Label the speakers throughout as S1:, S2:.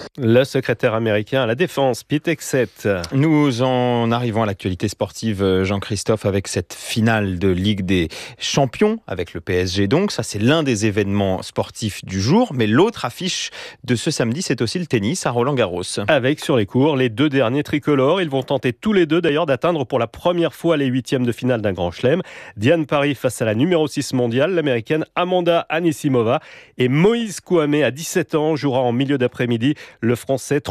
S1: Le secrétaire américain à la Défense, Pete Hegseth.
S2: Nous en arrivons à l'actualité sportive, Jean-Christophe, avec cette finale de Ligue des Champions, avec le PSG donc. Ça, c'est l'un des événements sportifs du jour. Mais l'autre affiche de ce samedi, c'est aussi le tennis à Roland-Garros.
S1: Avec sur les cours les deux derniers tricolores. Ils vont tenter tous les deux d'ailleurs d'atteindre pour la première fois les huitièmes de finale d'un grand chelem. Diane Parry face à la numéro 6 mondiale, l'américaine Amanda Anisimova. Et Moïse Kouamé, à 17 ans, jouera en milieu d'après-midi. Le Français,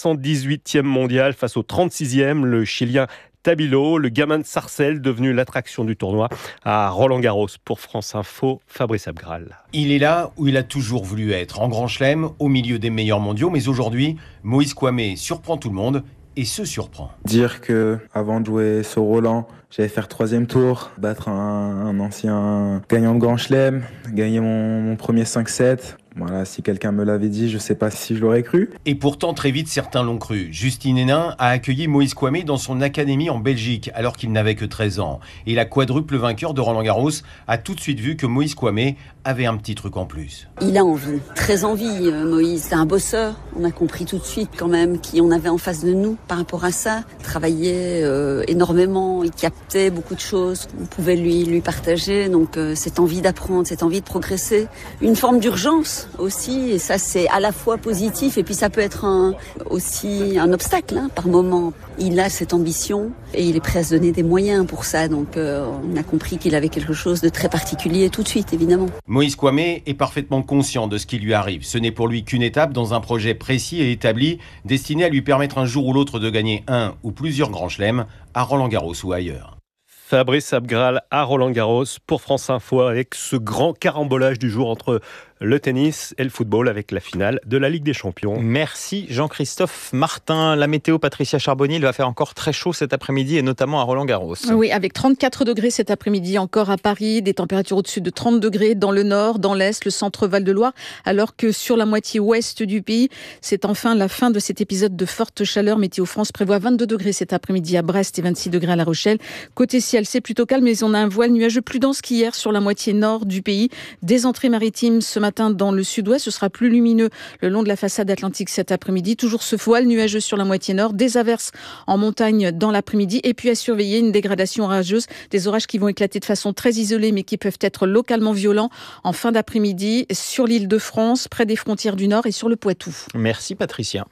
S1: 318e mondial face au 36e, le Chilien Tabilo, le gamin de Sarcelles, devenu l'attraction du tournoi à Roland-Garros. Pour France Info, Fabrice Abgral.
S3: Il est là où il a toujours voulu être, en grand chelem, au milieu des meilleurs mondiaux. Mais aujourd'hui, Moïse Kouamé surprend tout le monde et se surprend.
S4: Dire que avant de jouer sur Roland, j'allais faire 3e tour, battre un ancien gagnant de grand chelem, gagner mon premier 5-7. Voilà, si quelqu'un me l'avait dit, je ne sais pas si je l'aurais cru.
S3: Et pourtant, très vite, certains l'ont cru. Justine Hénin a accueilli Moïse Kouamé dans son académie en Belgique, alors qu'il n'avait que 13 ans. Et la quadruple vainqueur de Roland-Garros a tout de suite vu que Moïse Kouamé avait un petit truc en plus.
S5: Il a envie, très envie, Moïse. C'est un bosseur. On a compris tout de suite quand même qui on avait en face de nous par rapport à ça. Il travaillait énormément, il captait beaucoup de choses qu'on pouvait lui partager. Donc cette envie d'apprendre, cette envie de progresser. Une forme d'urgence aussi, et ça c'est à la fois positif et puis ça peut être aussi un obstacle par moment. Il a cette ambition et il est prêt à se donner des moyens pour ça, donc on a compris qu'il avait quelque chose de très particulier tout de suite, évidemment.
S3: Moïse Kouamé est parfaitement conscient de ce qui lui arrive. Ce n'est pour lui qu'une étape dans un projet précis et établi, destiné à lui permettre un jour ou l'autre de gagner un ou plusieurs grands chelems à Roland-Garros ou ailleurs.
S1: Fabrice Abgral à Roland-Garros pour France Info avec ce grand carambolage du jour entre le tennis et le football avec la finale de la Ligue des Champions.
S2: Merci Jean-Christophe Martin. La météo, Patricia Charbonnier, il va faire encore très chaud cet après-midi et notamment à Roland-Garros.
S6: Oui, avec 34 degrés cet après-midi encore à Paris, des températures au-dessus de 30 degrés dans le nord, dans l'est, le centre Val-de-Loire, alors que sur la moitié ouest du pays, c'est enfin la fin de cet épisode de forte chaleur. Météo France prévoit 22 degrés cet après-midi à Brest et 26 degrés à La Rochelle. Côté ciel, c'est plutôt calme, mais on a un voile nuageux plus dense qu'hier sur la moitié nord du pays. Des entrées maritimes ce matin dans le sud-ouest, ce sera plus lumineux le long de la façade atlantique cet après-midi. Toujours ce voile nuageux sur la moitié nord, des averses en montagne dans l'après-midi et puis à surveiller une dégradation orageuse, des orages qui vont éclater de façon très isolée mais qui peuvent être localement violents en fin d'après-midi sur l'île de France, près des frontières du Nord et sur le Poitou.
S2: Merci Patricia.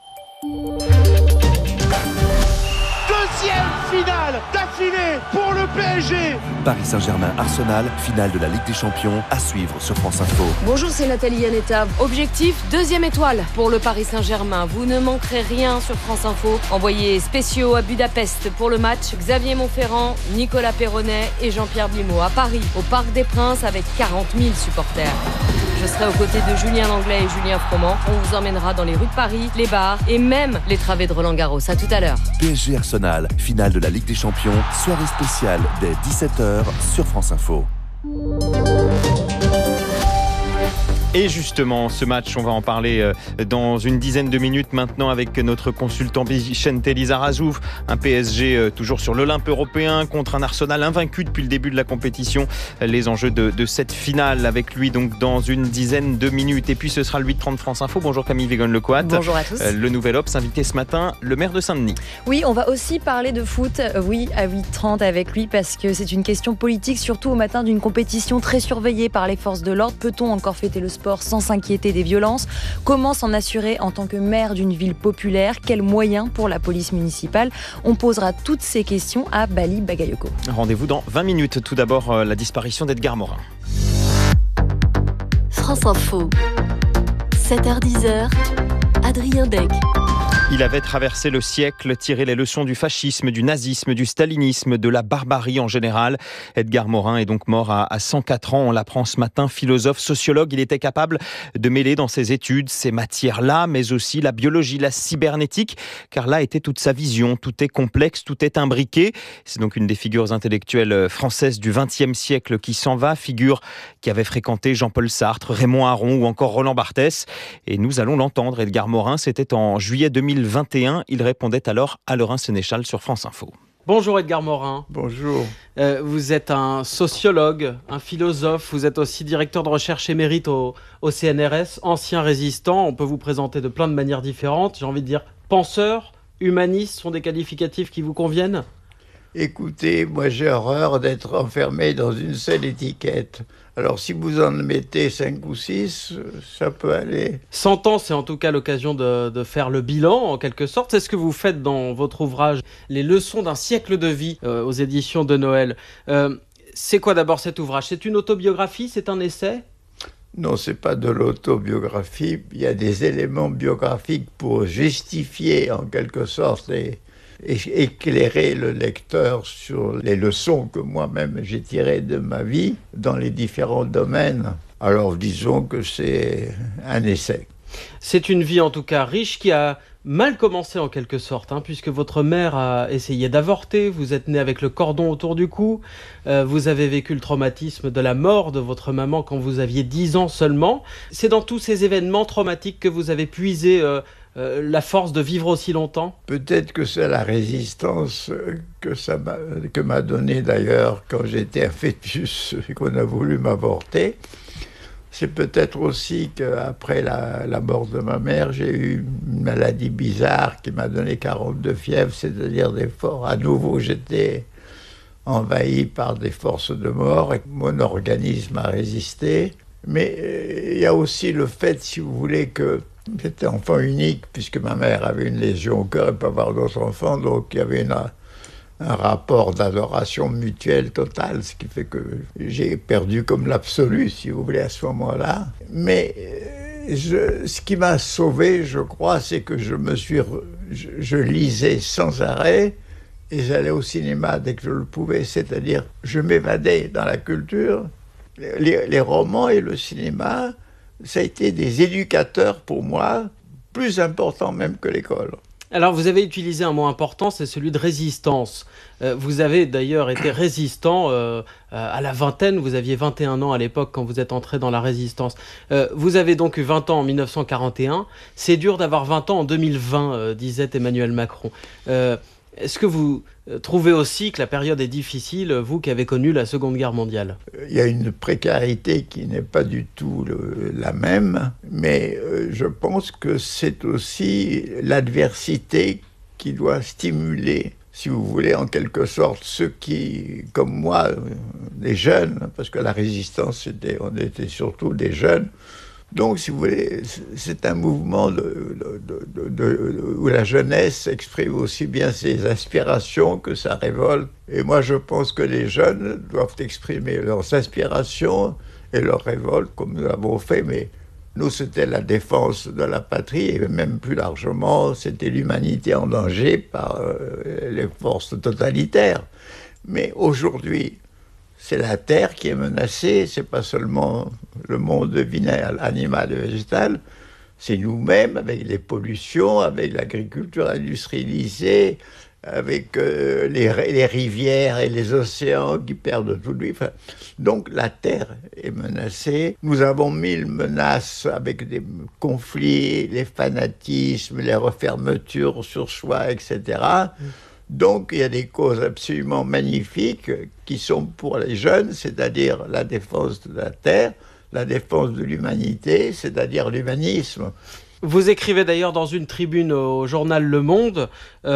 S7: Deuxième finale d'affilée pour le PSG.
S8: Paris Saint-Germain-Arsenal, finale de la Ligue des Champions, à suivre sur France Info.
S9: Bonjour, c'est Nathalie Yanetta. Objectif, 2e étoile pour le Paris Saint-Germain. Vous ne manquerez rien sur France Info. Envoyés spéciaux à Budapest pour le match. Xavier Monferrand, Nicolas Perronnet et Jean-Pierre Blimaud à Paris, au Parc des Princes avec 40 000 supporters. Je serai aux côtés de Julien Langlais et Julien Froment. On vous emmènera dans les rues de Paris, les bars et même les travées de Roland-Garros. À tout à l'heure.
S8: PSG Arsenal, finale de la Ligue des Champions, soirée spéciale dès 17h sur France Info.
S2: Et justement, ce match, on va en parler dans une dizaine de minutes maintenant avec notre consultant Vicente Lizarazu. Un PSG toujours sur l'Olympe européen contre un Arsenal invaincu depuis le début de la compétition. Les enjeux de cette finale avec lui donc dans une dizaine de minutes. Et puis ce sera le 8h30 France Info. Bonjour Camille Végon-Lecoat.
S10: Bonjour à tous.
S2: Le Nouvel Obs invité ce matin, le maire de Saint-Denis.
S10: Oui, on va aussi parler de foot, oui, à 8h30 avec lui parce que c'est une question politique, surtout au matin d'une compétition très surveillée par les forces de l'ordre. Peut-on encore fêter le sport sans s'inquiéter des violences? Comment s'en assurer en tant que maire d'une ville populaire? Quels moyens pour la police municipale? On posera toutes ces questions à Bali Bagayoko.
S2: Rendez-vous dans 20 minutes. Tout d'abord, la disparition d'Edgar Morin.
S11: France Info, 7h-10h, Adrien Dec.
S2: Il avait traversé le siècle, tiré les leçons du fascisme, du nazisme, du stalinisme, de la barbarie en général. Edgar Morin est donc mort à 104 ans. On l'apprend ce matin. Philosophe, sociologue, il était capable de mêler dans ses études ces matières-là, mais aussi la biologie, la cybernétique, car là était toute sa vision. Tout est complexe, tout est imbriqué. C'est donc une des figures intellectuelles françaises du XXe siècle qui s'en va, figure qui avait fréquenté Jean-Paul Sartre, Raymond Aron ou encore Roland Barthès. Et nous allons l'entendre. Edgar Morin, c'était en juillet 2021. Il répondait alors à Laurent Sénéchal sur France Info.
S12: Bonjour Edgar Morin.
S13: Bonjour.
S12: Vous êtes un sociologue, un philosophe, vous êtes aussi directeur de recherche émérite au CNRS, ancien résistant. On peut vous présenter de plein de manières différentes. J'ai envie de dire penseur, humaniste sont des qualificatifs qui vous conviennent ?
S13: Écoutez, moi j'ai horreur d'être enfermé dans une seule étiquette. Alors si vous en mettez 5 ou 6, ça peut aller.
S12: 100 ans, c'est en tout cas l'occasion de faire le bilan, en quelque sorte. C'est ce que vous faites dans votre ouvrage « Les leçons d'un siècle de vie » aux éditions de Noël. C'est quoi d'abord cet ouvrage ? C'est une autobiographie ? C'est un essai ?
S13: Non, c'est pas de l'autobiographie. Il y a des éléments biographiques pour justifier en quelque sorte et éclairer le lecteur sur les leçons que moi-même j'ai tirées de ma vie dans les différents domaines. Alors disons que c'est un essai.
S12: C'est une vie en tout cas riche qui a mal commencé en quelque sorte, puisque votre mère a essayé d'avorter, vous êtes né avec le cordon autour du cou, vous avez vécu le traumatisme de la mort de votre maman quand vous aviez 10 ans seulement. C'est dans tous ces événements traumatiques que vous avez puisé la force de vivre aussi longtemps ?
S13: Peut-être que c'est la résistance que m'a donné d'ailleurs quand j'étais un fœtus et qu'on a voulu m'avorter. C'est peut-être aussi qu'après la mort de ma mère, j'ai eu une maladie bizarre qui m'a donné 42 fièvres, c'est-à-dire des forces. À nouveau, j'étais envahi par des forces de mort et mon organisme a résisté. Mais il y a aussi le fait, si vous voulez, que j'étais enfant unique, puisque ma mère avait une lésion au cœur et pas avoir d'autres enfants, donc il y avait un rapport d'adoration mutuelle totale, ce qui fait que j'ai perdu comme l'absolu, si vous voulez, à ce moment-là. Mais ce qui m'a sauvé, je crois, c'est que je lisais sans arrêt et j'allais au cinéma dès que je le pouvais, c'est-à-dire je m'évadais dans la culture. Les romans et le cinéma, ça a été des éducateurs pour moi, plus importants même que l'école.
S12: Alors vous avez utilisé un mot important, c'est celui de résistance. Vous avez d'ailleurs été résistant à la vingtaine, vous aviez 21 ans à l'époque quand vous êtes entré dans la résistance. Vous avez donc eu 20 ans en 1941, c'est dur d'avoir 20 ans en 2020, disait Emmanuel Macron. Est-ce que vous trouvez aussi que la période est difficile, vous qui avez connu la Seconde Guerre mondiale ?
S13: Il y a une précarité qui n'est pas du tout la même, mais je pense que c'est aussi l'adversité qui doit stimuler, si vous voulez, en quelque sorte, ceux qui, comme moi, des jeunes, parce que la résistance, on était surtout des jeunes. Donc, si vous voulez, c'est un mouvement où la jeunesse exprime aussi bien ses aspirations que sa révolte. Et moi, je pense que les jeunes doivent exprimer leurs aspirations et leurs révoltes, comme nous l'avons fait. Mais nous, c'était la défense de la patrie, et même plus largement, c'était l'humanité en danger par les forces totalitaires. Mais aujourd'hui, c'est la terre qui est menacée, c'est pas seulement le monde animal et végétal, c'est nous-mêmes avec les pollutions, avec l'agriculture industrialisée, avec les rivières et les océans qui perdent tout lui. Enfin, donc la terre est menacée. Nous avons 1000 menaces avec des conflits, les fanatismes, les refermetures sur soi, etc. Donc, il y a des causes absolument magnifiques qui sont pour les jeunes, c'est-à-dire la défense de la terre, la défense de l'humanité, c'est-à-dire l'humanisme.
S12: Vous écrivez d'ailleurs dans une tribune au journal Le Monde,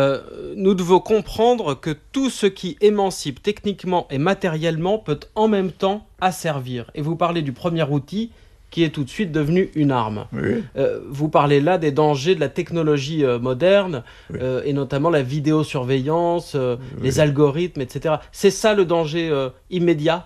S12: nous devons comprendre que tout ce qui émancipe techniquement et matériellement peut en même temps asservir. Et vous parlez du premier outil qui est tout de suite devenu une arme.
S13: Oui.
S12: Vous parlez là des dangers de la technologie moderne, oui. Et notamment la vidéosurveillance, oui. Les algorithmes, etc. C'est ça le danger immédiat ?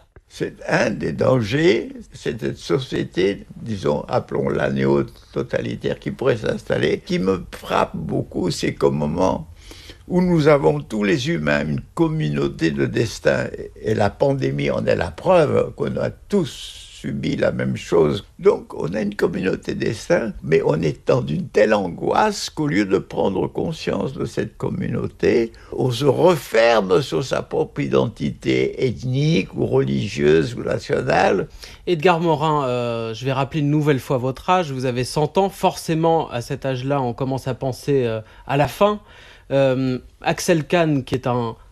S13: C'est un des dangers, c'est cette société, disons, appelons-la néo-totalitaire, qui pourrait s'installer. Qui me frappe beaucoup, c'est qu'au moment où nous avons tous les humains une communauté de destin, et la pandémie en est la preuve, qu'on a tous subi la même chose. Donc on a une communauté de destin, mais on est dans une telle angoisse qu'au lieu de prendre conscience de cette communauté, on se referme sur sa propre identité ethnique ou religieuse ou nationale.
S12: Edgar Morin, je vais rappeler une nouvelle fois votre âge, vous avez 100 ans, forcément à cet âge-là on commence à penser à la fin. Axel Kahn, qui est un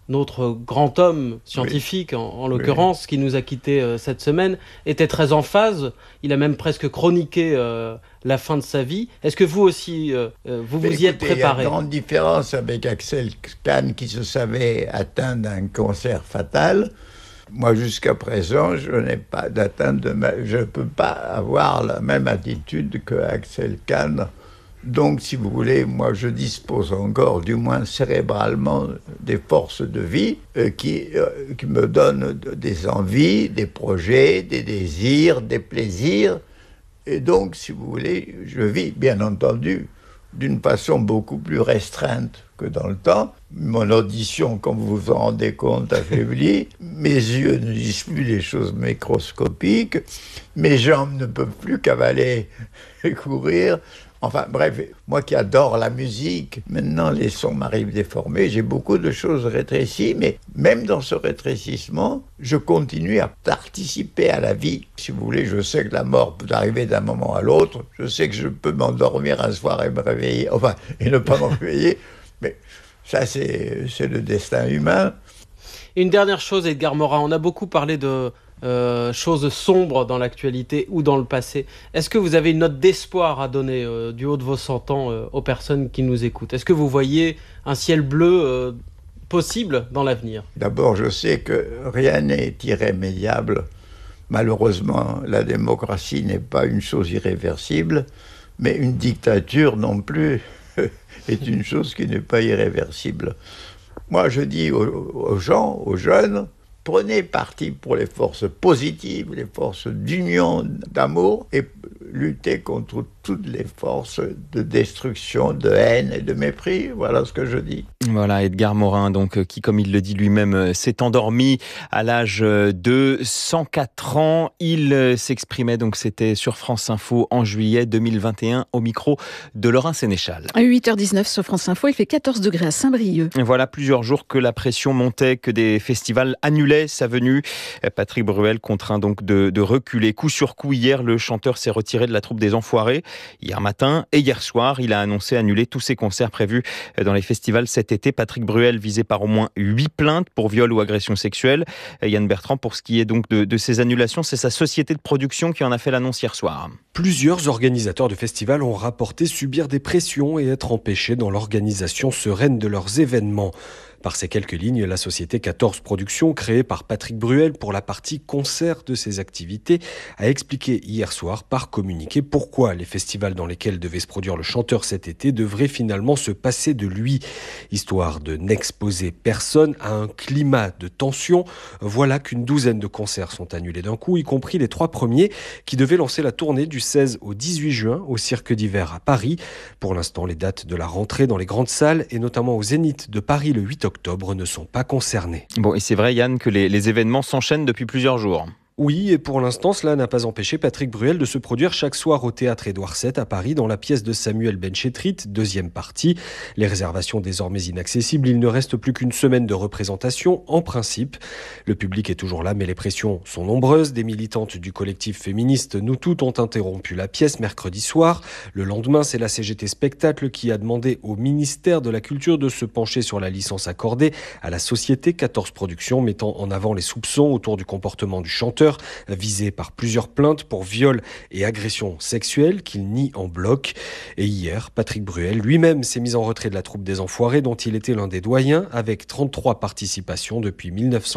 S12: notre grand homme scientifique, en l'occurrence, qui nous a quittés cette semaine, était très en phase. Il a même presque chroniqué la fin de sa vie. Est-ce que vous aussi, vous y êtes préparé ?
S13: Il y a une grande différence avec Axel Kahn qui se savait atteint d'un cancer fatal. Moi, jusqu'à présent, je n'ai pas d'atteinte je ne peux pas avoir la même attitude que Axel Kahn. Donc, si vous voulez, moi, je dispose encore, du moins cérébralement, des forces de vie qui me donnent des envies, des projets, des désirs, des plaisirs. Et donc, si vous voulez, je vis, bien entendu, d'une façon beaucoup plus restreinte que dans le temps. Mon audition, comme vous vous en rendez compte, affaiblie. Mes yeux ne disent plus les choses microscopiques. Mes jambes ne peuvent plus cavaler et courir. Enfin bref, moi qui adore la musique, maintenant les sons m'arrivent déformés, j'ai beaucoup de choses rétrécies, mais même dans ce rétrécissement, je continue à participer à la vie. Si vous voulez, je sais que la mort peut arriver d'un moment à l'autre, je sais que je peux m'endormir un soir et me réveiller, et ne pas me réveiller, mais ça c'est le destin humain.
S12: Une dernière chose, Edgar Morin, on a beaucoup parlé de choses sombres dans l'actualité ou dans le passé. Est-ce que vous avez une note d'espoir à donner du haut de vos 100 ans aux personnes qui nous écoutent ? Est-ce que vous voyez un ciel bleu possible dans l'avenir ?
S13: D'abord, je sais que rien n'est irrémédiable. Malheureusement, la démocratie n'est pas une chose irréversible, mais une dictature non plus est une chose qui n'est pas irréversible. Moi, je dis aux gens, aux jeunes, prenez parti pour les forces positives, les forces d'union, d'amour, et luttez contre toutes les forces de destruction, de haine et de mépris. Voilà ce que je dis.
S2: Voilà, Edgar Morin, donc, qui, comme il le dit lui-même, s'est endormi à l'âge de 104 ans. Il s'exprimait, donc c'était sur France Info en juillet 2021, au micro de Laurent Sénéchal.
S6: À 8h19 sur France Info, il fait 14 degrés à Saint-Brieuc.
S2: Voilà plusieurs jours que la pression montait, que des festivals annulaient sa venue. Patrick Bruel contraint donc de reculer. Coup sur coup, hier, le chanteur s'est retiré de la troupe des Enfoirés. Hier matin et hier soir, il a annoncé annuler tous ses concerts prévus dans les festivals cet été. Patrick Bruel visé par au moins 8 plaintes pour viol ou agression sexuelle. Yann Bertrand, pour ce qui est donc de ces annulations, c'est sa société de production qui en a fait l'annonce hier soir.
S14: Plusieurs organisateurs de festivals ont rapporté subir des pressions et être empêchés dans l'organisation sereine de leurs événements. Par ces quelques lignes, la société 14 Productions, créée par Patrick Bruel pour la partie concert de ses activités, a expliqué hier soir par communiqué pourquoi les festivals dans lesquels devait se produire le chanteur cet été devraient finalement se passer de lui. Histoire de n'exposer personne à un climat de tension, voilà qu'une douzaine de concerts sont annulés d'un coup, y compris les 3 premiers qui devaient lancer la tournée du 16 au 18 juin au Cirque d'hiver à Paris. Pour l'instant, les dates de la rentrée dans les grandes salles et notamment au Zénith de Paris le 8 octobre ne sont pas concernés.
S2: Bon, et c'est vrai, Yann, que les événements s'enchaînent depuis plusieurs jours.
S14: Oui, et pour l'instant, cela n'a pas empêché Patrick Bruel de se produire chaque soir au Théâtre Édouard VII à Paris dans la pièce de Samuel Benchetrit, deuxième partie. Les réservations désormais inaccessibles, il ne reste plus qu'une semaine de représentation en principe. Le public est toujours là, mais les pressions sont nombreuses. Des militantes du collectif féministe Nous Toutes ont interrompu la pièce mercredi soir. Le lendemain, c'est la CGT Spectacle qui a demandé au ministère de la Culture de se pencher sur la licence accordée à la société 14 Productions, mettant en avant les soupçons autour du comportement du chanteur, visé par plusieurs plaintes pour viol et agression sexuelle qu'il nie en bloc. Et hier, Patrick Bruel lui-même s'est mis en retrait de la troupe des Enfoirés dont il était l'un des doyens avec 33 participations depuis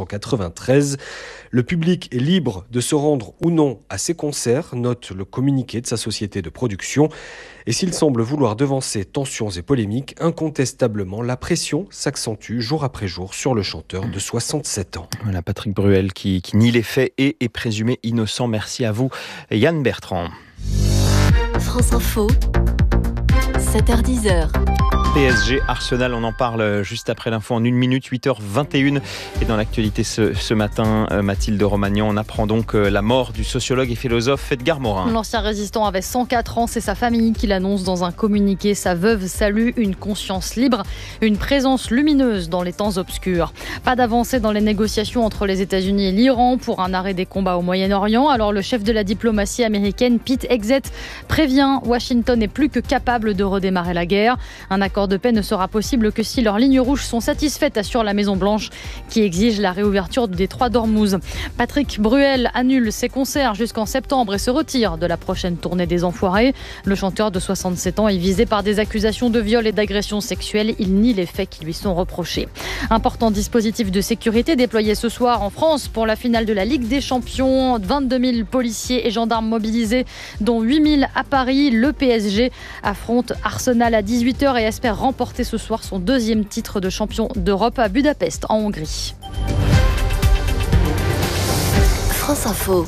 S14: 1993. Le public est libre de se rendre ou non à ses concerts, note le communiqué de sa société de production. Et s'il semble vouloir devancer tensions et polémiques, incontestablement, la pression s'accentue jour après jour sur le chanteur de 67 ans.
S2: Voilà, Patrick Bruel qui nie les faits et est présumé innocent. Merci à vous, Yann Bertrand.
S11: France Info, 7h10.
S2: PSG, Arsenal, on en parle juste après l'info en 1 minute, 8h21. Et dans l'actualité ce matin, Mathilde Romagnan, on apprend donc la mort du sociologue et philosophe Edgar Morin.
S15: L'ancien résistant avait 104 ans, c'est sa famille qui l'annonce dans un communiqué. Sa veuve salue une conscience libre, une présence lumineuse dans les temps obscurs. Pas d'avancée dans les négociations entre les États-Unis et l'Iran pour un arrêt des combats au Moyen-Orient. Alors le chef de la diplomatie américaine, Pete Hegseth, prévient Washington n'est plus que capable de redémarrer la guerre. Un accord accord de paix ne sera possible que si leurs lignes rouges sont satisfaites, assure la Maison-Blanche, qui exige la réouverture du détroit d'Ormuz. Patrick Bruel annule ses concerts jusqu'en septembre et se retire de la prochaine tournée des Enfoirés. Le chanteur de 67 ans est visé par des accusations de viol et d'agression sexuelle. Il nie les faits qui lui sont reprochés. Important dispositif de sécurité déployé ce soir en France pour la finale de la Ligue des Champions. 22 000 policiers et gendarmes mobilisés, dont 8 000 à Paris. Le PSG affronte Arsenal à 18h et espère remporter ce soir son deuxième titre de champion d'Europe à Budapest, en Hongrie.
S11: France Info.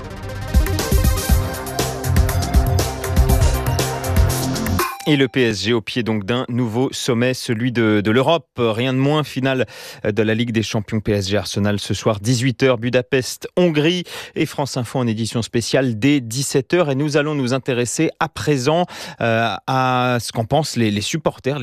S2: Et le PSG au pied donc d'un nouveau sommet, celui de l'Europe. Rien de moins, finale de la Ligue des Champions PSG Arsenal ce soir, 18h, Budapest, Hongrie. Et France Info en édition spéciale dès 17h. Et nous allons nous intéresser à présent à ce qu'en pensent les supporters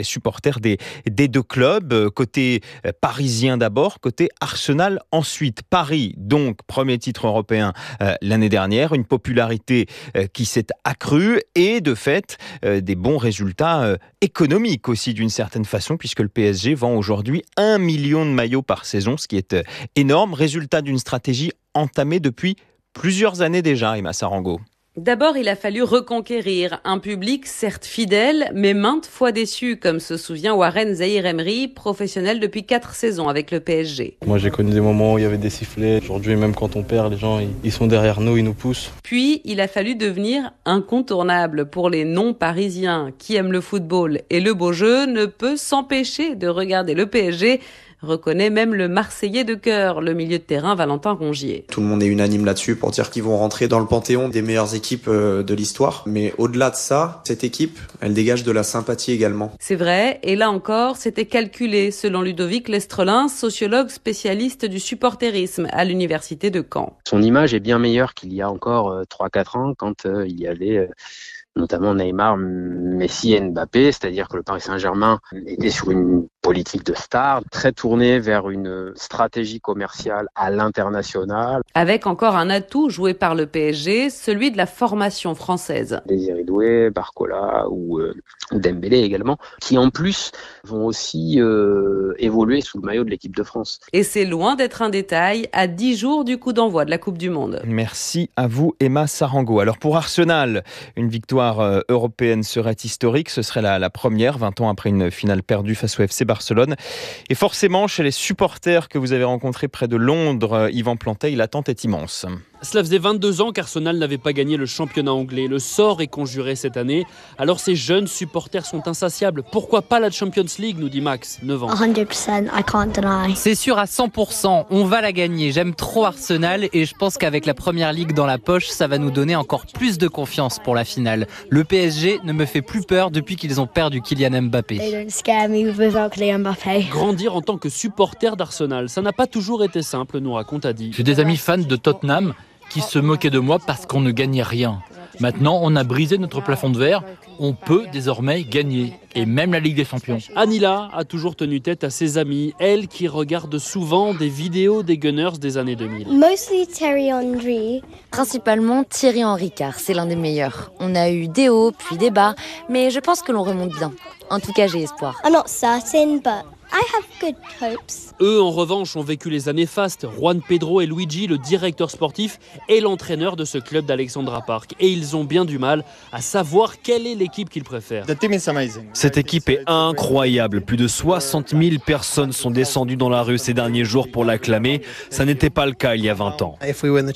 S2: des deux clubs. Côté parisien d'abord, côté Arsenal ensuite. Paris, donc, premier titre européen l'année dernière. Une popularité qui s'est accrue et de fait, des bons résultats économiques aussi d'une certaine façon, puisque le PSG vend aujourd'hui 1 million de maillots par saison, ce qui est énorme. Résultat d'une stratégie entamée depuis plusieurs années déjà, Emma Sarango.
S16: D'abord, il a fallu reconquérir un public certes fidèle, mais maintes fois déçu, comme se souvient Warren Zaïre-Emery, professionnel depuis 4 saisons avec le PSG.
S17: Moi, j'ai connu des moments où il y avait des sifflets. Aujourd'hui, même quand on perd, les gens, ils sont derrière nous, ils nous poussent.
S16: Puis, il a fallu devenir incontournable pour les non-parisiens qui aiment le football et le beau jeu, ne peut s'empêcher de regarder le PSG, reconnaît même le Marseillais de cœur, le milieu de terrain Valentin Rongier.
S18: Tout le monde est unanime là-dessus pour dire qu'ils vont rentrer dans le panthéon des meilleures équipes de l'histoire. Mais au-delà de ça, cette équipe, elle dégage de la sympathie également.
S16: C'est vrai, et là encore, c'était calculé, selon Ludovic Lestrelin, sociologue spécialiste du supporterisme à l'université de Caen.
S19: Son image est bien meilleure qu'il y a encore 3-4 ans, quand il y avait notamment Neymar, Messi et Mbappé, c'est-à-dire que le Paris Saint-Germain était sur une politique de star, très tournée vers une stratégie commerciale à l'international.
S16: Avec encore un atout joué par le PSG, celui de la formation française.
S19: Désiré Doué, Barcola ou Dembélé également, qui en plus vont aussi évoluer sous le maillot de l'équipe de France.
S16: Et c'est loin d'être un détail, à 10 jours du coup d'envoi de la Coupe du Monde.
S2: Merci à vous, Emma Sarango. Alors pour Arsenal, une victoire européenne serait historique. Ce serait la première, 20 ans après une finale perdue face au FC Barcelone. Et forcément, chez les supporters que vous avez rencontrés près de Londres, Yvan Planteil, l'attente est immense.
S20: Cela faisait 22 ans qu'Arsenal n'avait pas gagné le championnat anglais. Le sort est conjuré cette année. Alors ces jeunes supporters sont insatiables. Pourquoi pas la Champions League, nous dit Max, 9 ans.
S21: 100%, I can't deny. C'est sûr à 100%, on va la gagner. J'aime trop Arsenal et je pense qu'avec la première ligue dans la poche, ça va nous donner encore plus de confiance pour la finale. Le PSG ne me fait plus peur depuis qu'ils ont perdu Kylian Mbappé. They don't scare me without Kylian Mbappé.
S20: Grandir en tant que supporter d'Arsenal, ça n'a pas toujours été simple, nous raconte Adi.
S22: J'ai des amis fans de Tottenham qui se moquaient de moi parce qu'on ne gagnait rien. Maintenant, on a brisé notre plafond de verre. On peut désormais gagner, et même la Ligue des Champions.
S20: Anila a toujours tenu tête à ses amis, elle qui regarde souvent des vidéos des Gunners des années 2000.
S23: Mostly Thierry Henry.
S10: Principalement Thierry Henry, car c'est l'un des meilleurs. On a eu des hauts, puis des bas, mais je pense que l'on remonte bien. En tout cas, j'ai espoir.
S23: I'm not certain, but I have good hopes.
S20: Eux, en revanche, ont vécu les années fastes. Juan Pedro et Luigi, le directeur sportif, et l'entraîneur de ce club d'Alexandra Park. Et ils ont bien du mal à savoir quelle est l'équipe qu'ils préfèrent.
S24: Cette équipe est incroyable. Plus de 60 000 personnes sont descendues dans la rue ces derniers jours pour l'acclamer. Ça n'était pas le cas il y a 20 ans.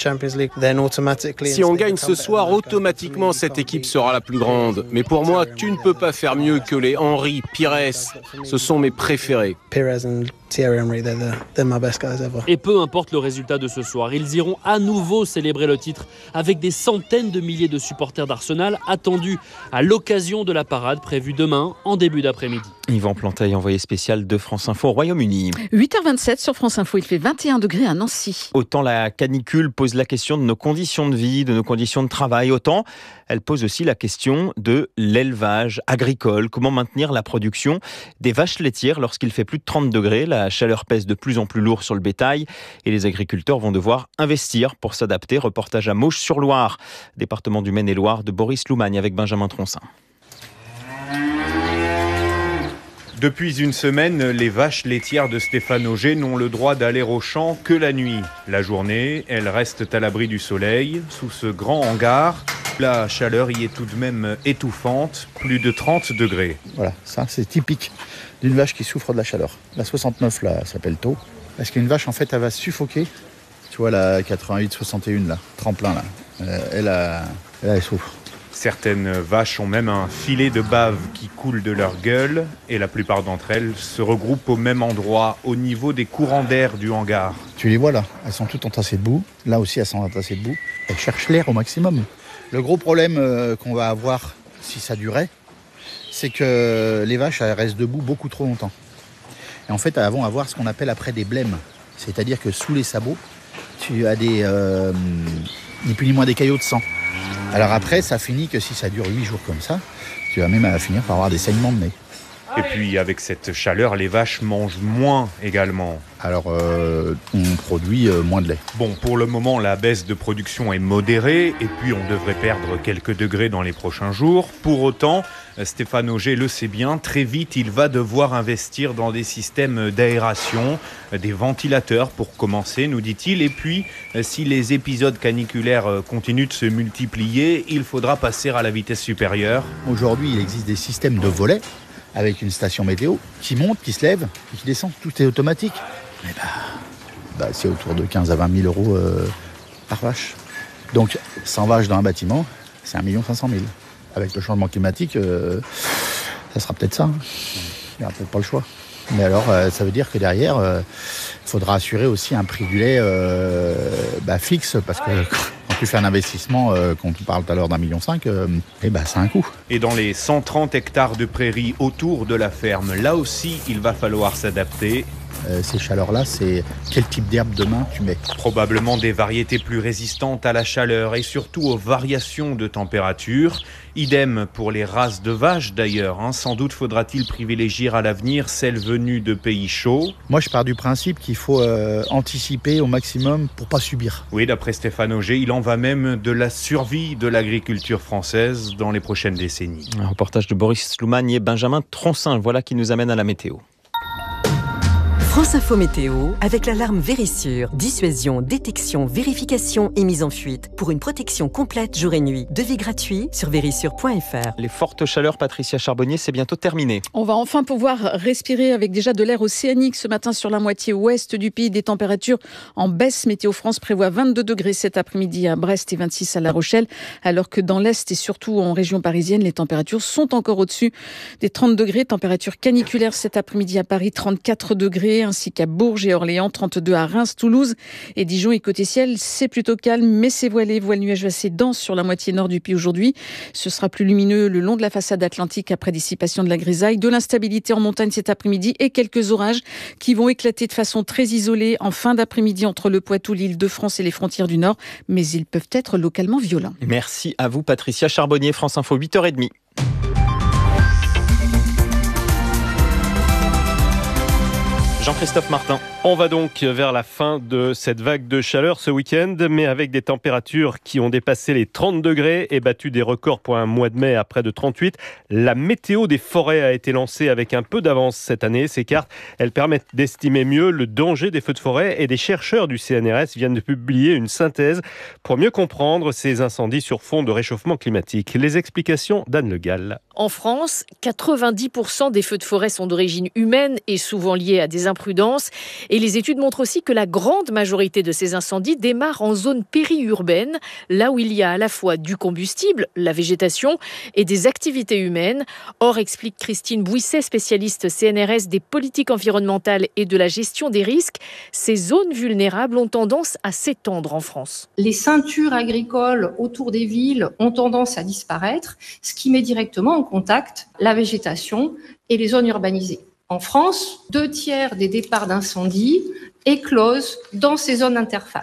S25: Si on gagne ce soir, automatiquement cette équipe sera la plus grande. Mais pour moi, tu ne peux pas faire mieux que les Henry, Pires. Ce sont mes préférés.
S20: Et peu importe le résultat de ce soir, ils iront à nouveau célébrer le titre avec des centaines de milliers de supporters d'Arsenal attendus à l'occasion de la parade prévue demain en début d'après-midi.
S2: Yvan Planteil, envoyé spécial de France Info au Royaume-Uni.
S6: 8h27 sur France Info, il fait 21 degrés à Nancy.
S2: Autant la canicule pose la question de nos conditions de vie, de nos conditions de travail, autant elle pose aussi la question de l'élevage agricole. Comment maintenir la production des vaches laitières lorsqu'il fait plus de 30 degrés. La chaleur pèse de plus en plus lourd sur le bétail et les agriculteurs vont devoir investir pour s'adapter. Reportage à Mauches-sur-Loire, département du Maine-et-Loire, de Boris Loumagne avec Benjamin Troncin.
S1: Depuis une semaine, les vaches laitières de Stéphane Auger n'ont le droit d'aller au champ que la nuit. La journée, elles restent à l'abri du soleil, sous ce grand hangar. La chaleur y est tout de même étouffante, plus de 30 degrés.
S3: Voilà, ça c'est typique d'une vache qui souffre de la chaleur. La 69 là s'appelle taux. Parce qu'une vache en fait elle va suffoquer. Tu vois la 88-61 là, tremplin là, elle souffre.
S1: Certaines vaches ont même un filet de bave qui coule de leur gueule et la plupart d'entre elles se regroupent au même endroit, au niveau des courants d'air du hangar.
S3: Tu les vois là, elles sont toutes entassées debout. Là aussi elles sont entassées debout. Elles cherchent l'air au maximum. Le gros problème qu'on va avoir si ça durait, c'est que les vaches elles restent debout beaucoup trop longtemps. Et en fait elles vont avoir ce qu'on appelle après des blêmes. C'est-à-dire que sous les sabots, tu as ni plus ni moins des caillots de sang. Alors après, ça finit que si ça dure 8 jours comme ça, tu vas même finir par avoir des saignements de nez.
S1: Et puis avec cette chaleur, les vaches mangent moins également.
S3: Alors on produit moins de lait.
S1: Bon, pour le moment, la baisse de production est modérée et puis on devrait perdre quelques degrés dans les prochains jours. Pour autant, Stéphane Auger le sait bien, très vite il va devoir investir dans des systèmes d'aération, des ventilateurs pour commencer, nous dit-il. Et puis, si les épisodes caniculaires continuent de se multiplier, il faudra passer à la vitesse supérieure.
S3: Aujourd'hui, il existe des systèmes de volets avec une station météo qui monte, qui se lève et qui descend. Tout est automatique. Mais c'est autour de 15 à 20 000 euros par vache. Donc 100 vaches dans un bâtiment, c'est 1 500 000. Avec le changement climatique, ça sera peut-être ça. Il n'y aura peut-être pas le choix. Mais alors, ça veut dire que derrière, il faudra assurer aussi un prix du lait fixe, parce que quand tu fais un investissement, quand on parle tout à l'heure d'1,5 million, ça a un coût.
S1: Et dans les 130 hectares de prairies autour de la ferme, là aussi, il va falloir s'adapter.
S3: Ces chaleurs-là, c'est quel type d'herbe demain tu mets ?
S1: Probablement des variétés plus résistantes à la chaleur et surtout aux variations de température. Idem pour les races de vaches d'ailleurs. Sans doute faudra-t-il privilégier à l'avenir celles venues de pays chauds.
S3: Moi, je pars du principe qu'il faut anticiper au maximum pour pas subir.
S1: Oui, d'après Stéphane Auger, il en va même de la survie de l'agriculture française dans les prochaines décennies.
S2: Un reportage de Boris Loumagne et Benjamin Troncin, voilà qui nous amène à la météo.
S4: France Info Météo avec l'alarme Vérissure. Dissuasion, détection, vérification et mise en fuite. Pour une protection complète jour et nuit. Devis gratuit sur vérissure.fr.
S2: Les fortes chaleurs, Patricia Charbonnier, c'est bientôt terminé.
S6: On va enfin pouvoir respirer avec déjà de l'air océanique ce matin sur la moitié ouest du pays. Des températures en baisse. Météo France prévoit 22 degrés cet après-midi à Brest et 26 à La Rochelle. Alors que dans l'est et surtout en région parisienne, les températures sont encore au-dessus des 30 degrés. Température caniculaire cet après-midi à Paris, 34 degrés. Ainsi qu'à Bourges et Orléans, 32 à Reims, Toulouse et Dijon. Et côté ciel, c'est plutôt calme, mais c'est voilé, voile nuages assez dense sur la moitié nord du pays aujourd'hui. Ce sera plus lumineux le long de la façade atlantique après dissipation de la grisaille, de l'instabilité en montagne cet après-midi et quelques orages qui vont éclater de façon très isolée en fin d'après-midi entre le Poitou, l'Île-de-France et les frontières du Nord, mais ils peuvent être localement violents.
S2: Merci à vous, Patricia Charbonnier, France Info, 8h30. Jean-Christophe Martin.
S5: On va donc vers la fin de cette vague de chaleur ce week-end, mais avec des températures qui ont dépassé les 30 degrés et battu des records pour un mois de mai à près de 38. La météo des forêts a été lancée avec un peu d'avance cette année. Ces cartes, elles permettent d'estimer mieux le danger des feux de forêt et des chercheurs du CNRS viennent de publier une synthèse pour mieux comprendre ces incendies sur fond de réchauffement climatique. Les explications d'Anne Le Gall.
S7: En France, 90% des feux de forêt sont d'origine humaine et souvent liés à des imprudences. Et les études montrent aussi que la grande majorité de ces incendies démarrent en zone périurbaine, là où il y a à la fois du combustible, la végétation, et des activités humaines. Or, explique Christine Bouisset, spécialiste CNRS des politiques environnementales et de la gestion des risques, ces zones vulnérables ont tendance à s'étendre en France.
S26: Les ceintures agricoles autour des villes ont tendance à disparaître, ce qui met directement en contact la végétation et les zones urbanisées. En France, 2/3 des départs d'incendie éclosent dans ces zones d'interface.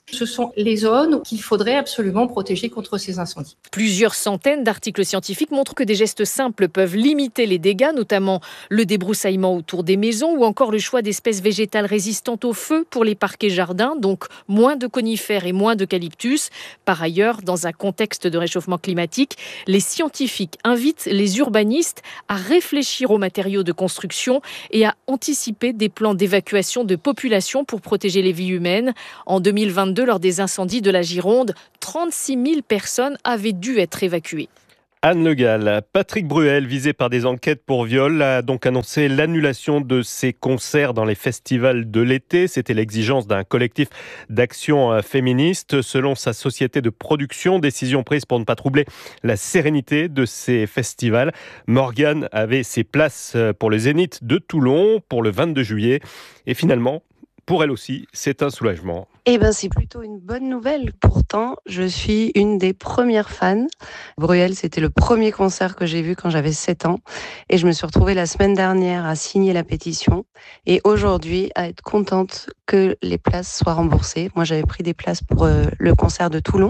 S26: Ce sont les zones qu'il faudrait absolument protéger contre ces incendies.
S7: Plusieurs centaines d'articles scientifiques montrent que des gestes simples peuvent limiter les dégâts, notamment le débroussaillement autour des maisons ou encore le choix d'espèces végétales résistantes au feu pour les parcs et jardins, donc moins de conifères et moins d'eucalyptus. Par ailleurs, dans un contexte de réchauffement climatique, les scientifiques invitent les urbanistes à réfléchir aux matériaux de construction et à anticiper des plans d'évacuation de population pour protéger les vies humaines. En 2022, lors des incendies de la Gironde, 36 000 personnes avaient dû être évacuées.
S5: Anne Le Gall, Patrick Bruel, visé par des enquêtes pour viol, a donc annoncé l'annulation de ses concerts dans les festivals de l'été. C'était l'exigence d'un collectif d'action féministe. Selon sa société de production, décision prise pour ne pas troubler la sérénité de ces festivals. Morgane avait ses places pour le Zénith de Toulon pour le 22 juillet. Et finalement, pour elle aussi, c'est un soulagement.
S8: C'est plutôt une bonne nouvelle. Pourtant, je suis une des premières fans. Bruel, c'était le premier concert que j'ai vu quand j'avais 7 ans. Et je me suis retrouvée la semaine dernière à signer la pétition. Et aujourd'hui, à être contente que les places soient remboursées. Moi, j'avais pris des places pour le concert de Toulon.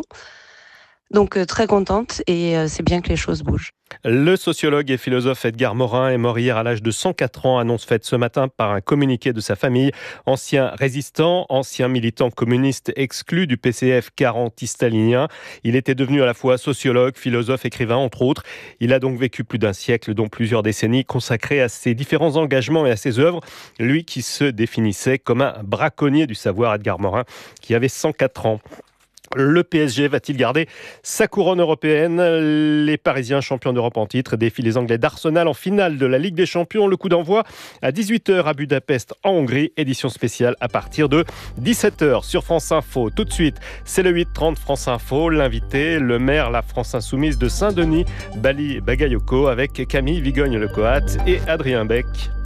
S8: Donc très contente et c'est bien que les choses bougent.
S5: Le sociologue et philosophe Edgar Morin est mort hier à l'âge de 104 ans, annonce faite ce matin par un communiqué de sa famille. Ancien résistant, ancien militant communiste exclu du PCF 40 anti-stalinien. Il était devenu à la fois sociologue, philosophe, écrivain entre autres. Il a donc vécu plus d'un siècle, dont plusieurs décennies, consacrées à ses différents engagements et à ses œuvres. Lui qui se définissait comme un braconnier du savoir, Edgar Morin, qui avait 104 ans. Le PSG va-t-il garder sa couronne européenne ? Les Parisiens champions d'Europe en titre défient les Anglais d'Arsenal en finale de la Ligue des Champions. Le coup d'envoi à 18h à Budapest en Hongrie. Édition spéciale à partir de 17h sur France Info. Tout de suite, c'est le 8h30 France Info. L'invité, le maire La France Insoumise de Saint-Denis, Bali Bagayoko, avec Camille Vigogne-Lecoat et Adrien Beck.